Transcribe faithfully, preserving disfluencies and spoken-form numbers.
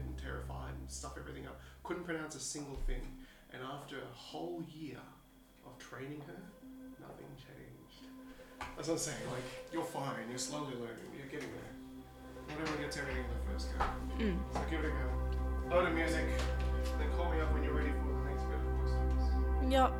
and terrified and stuff everything up. Couldn't pronounce a single thing. And after a whole year of training her, nothing changed. That's what I'm saying. Like, you're fine. You're slowly learning. You're getting there. Not everyone gets everything in the first go. Mm. So give it a go. Load of music. Then call me up when you're ready for the next bit of voice. Yep.